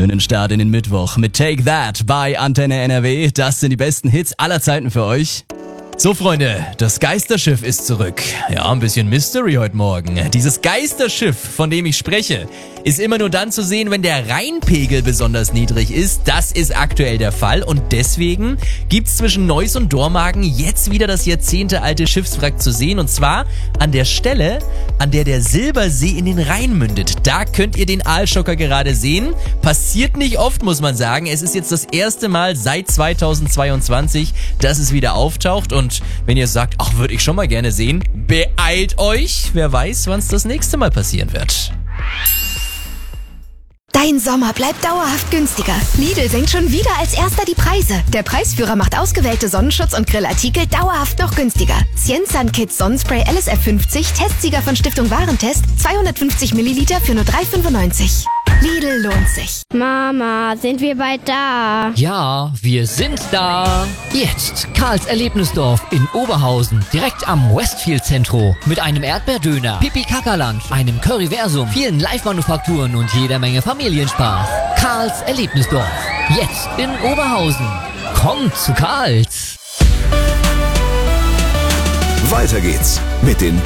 Schönen Start in den Mittwoch mit Take That bei Antenne NRW. Das sind die besten Hits aller Zeiten für euch. So Freunde, das Geisterschiff ist zurück. Ja, ein bisschen Mystery heute Morgen. Dieses Geisterschiff, von dem ich spreche, ist immer nur dann zu sehen, wenn der Rheinpegel besonders niedrig ist. Das ist aktuell der Fall und deswegen gibt's zwischen Neuss und Dormagen jetzt wieder das jahrzehntealte Schiffswrack zu sehen und zwar an der Stelle, an der der Silbersee in den Rhein mündet. Da könnt ihr den Aalschocker gerade sehen. Passiert nicht oft, muss man sagen. Es ist jetzt das erste Mal seit 2022, dass es wieder auftaucht und wenn ihr sagt, ach, würde ich schon mal gerne sehen, beeilt euch. Wer weiß, wann es das nächste Mal passieren wird. Dein Sommer bleibt dauerhaft günstiger. Lidl senkt schon wieder als erster die Preise. Der Preisführer macht ausgewählte Sonnenschutz- und Grillartikel dauerhaft noch günstiger. Cienzan Kids Sonnenspray LSF 50, Testsieger von Stiftung Warentest, 250 Milliliter für nur 3,95. Lidl lohnt sich. Mama, sind wir bald da? Ja, wir sind da. Jetzt Karls Erlebnisdorf in Oberhausen, direkt am Westfield Zentro. Mit einem Erdbeerdöner, Pipi-Kaka-Lunch, einem Curryversum, vielen Live-Manufakturen und jeder Menge Familienspaß. Karls Erlebnisdorf, jetzt in Oberhausen. Kommt zu Karls. Weiter geht's mit den